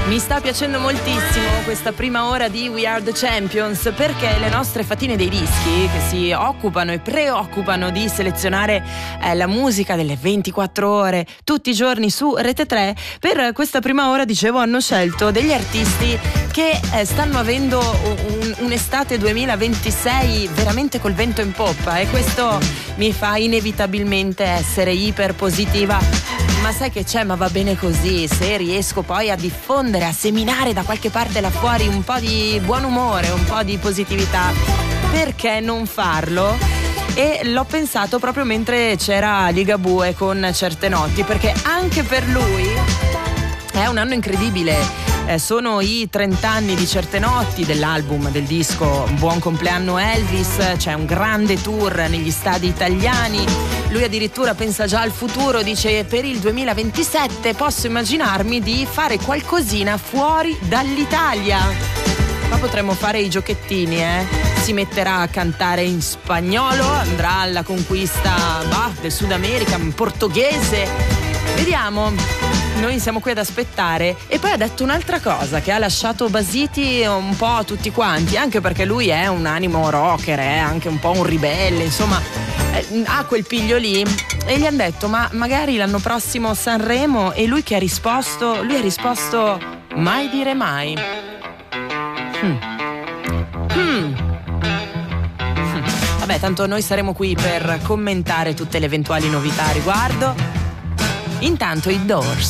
Mi sta piacendo moltissimo questa prima ora di We Are The Champions, perché le nostre fatine dei dischi, che si occupano e preoccupano di selezionare la musica delle 24 ore tutti i giorni su Rete 3, per questa prima ora, dicevo, hanno scelto degli artisti che stanno avendo un'estate 2026 veramente col vento in poppa, e questo mi fa inevitabilmente essere iper positiva. Ma sai che c'è? Ma va bene così. Se riesco poi a diffondere, a seminare da qualche parte là fuori un po' di buon umore, un po' di positività, perché non farlo? E l'ho pensato proprio mentre c'era Ligabue con Certe notti, perché anche per lui è un anno incredibile. Sono i 30 anni di Certe notti, dell'album, del disco Buon compleanno Elvis. C'è un grande tour negli stadi italiani. Lui addirittura pensa già al futuro, dice: per il 2027 posso immaginarmi di fare qualcosina fuori dall'Italia. Ma potremmo fare i giochettini, Si metterà a cantare in spagnolo, andrà alla conquista del Sud America, in portoghese. Vediamo. Noi siamo qui ad aspettare. E poi ha detto un'altra cosa che ha lasciato basiti un po' tutti quanti, anche perché lui è un animo rocker, è anche un po' un ribelle, insomma, ha quel piglio lì. E gli hanno detto: ma magari l'anno prossimo Sanremo. E lui che ha risposto? Lui ha risposto: mai dire mai. Vabbè, tanto noi saremo qui per commentare tutte le eventuali novità a riguardo. Intanto i Doors.